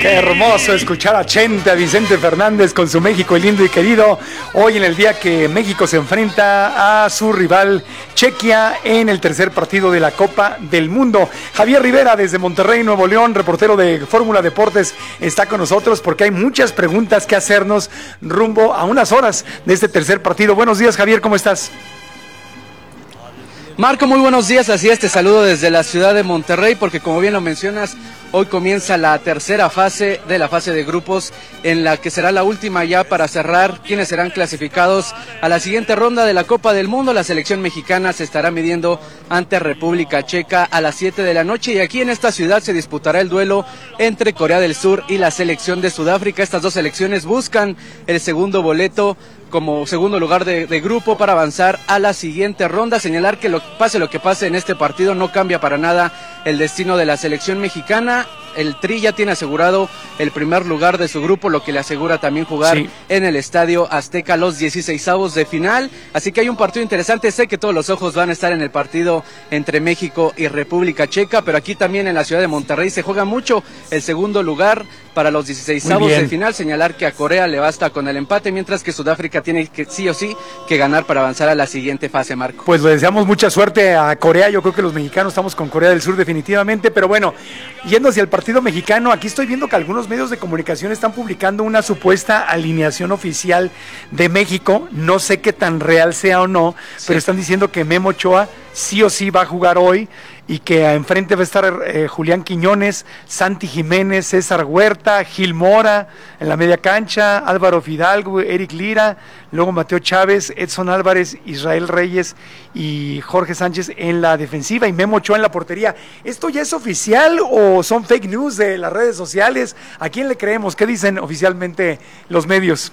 Qué hermoso escuchar a Chente, a Vicente Fernández con su México lindo y querido. Hoy en el día que México se enfrenta a su rival Chequia en el tercer partido de la Copa del Mundo. Javier Rivera desde Monterrey, Nuevo León, reportero de Fórmula Deportes, está con nosotros porque hay muchas preguntas que hacernos rumbo a unas horas de este tercer partido. Buenos días, Javier, ¿cómo estás? Marco, muy buenos días, así es, te saludo desde la ciudad de Monterrey porque como bien lo mencionas, hoy comienza la tercera fase de la fase de grupos en la que será la última ya para cerrar quienes serán clasificados a la siguiente ronda de la Copa del Mundo. La selección mexicana se estará midiendo ante República Checa a las 7 de la noche y aquí en esta ciudad se disputará el duelo entre Corea del Sur y la selección de Sudáfrica. Estas dos selecciones buscan el segundo boleto como segundo lugar de grupo para avanzar a la siguiente ronda. Señalar que lo que pase en este partido no cambia para nada el destino de la selección mexicana. El Tri ya tiene asegurado el primer lugar de su grupo, lo que le asegura también jugar en el Estadio Azteca los 16avos de final. Así que hay un partido interesante. Sé que todos los ojos van a estar en el partido entre México y República Checa, pero aquí también en la ciudad de Monterrey se juega mucho el segundo lugar para los 16avos de final. Señalar que a Corea le basta con el empate, mientras que Sudáfrica tiene que sí o sí que ganar para avanzar a la siguiente fase, Marco. Pues le deseamos mucha suerte a Corea. Yo creo que los mexicanos estamos con Corea del Sur definitivamente, pero bueno, yendo hacia el partido mexicano, aquí estoy viendo que algunos medios de comunicación están publicando una supuesta alineación oficial de México. No sé qué tan real sea o no, pero están diciendo que Memo Ochoa sí o sí va a jugar hoy y que enfrente va a estar Julián Quiñones, Santi Jiménez, César Huerta, Gil Mora en la media cancha, Álvaro Fidalgo, Eric Lira, luego Mateo Chávez, Edson Álvarez, Israel Reyes y Jorge Sánchez en la defensiva y Memo Ochoa en la portería. ¿Esto ya es oficial o son fake news de las redes sociales? ¿A quién le creemos? ¿Qué dicen oficialmente los medios?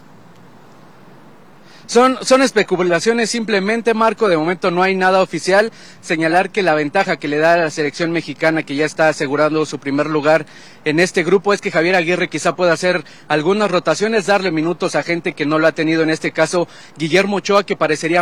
Son especulaciones simplemente, Marco, de momento no hay nada oficial. Señalar que la ventaja que le da a la selección mexicana, que ya está asegurando su primer lugar en este grupo, es que Javier Aguirre quizá pueda hacer algunas rotaciones, darle minutos a gente que no lo ha tenido, en este caso Guillermo Ochoa, que parecería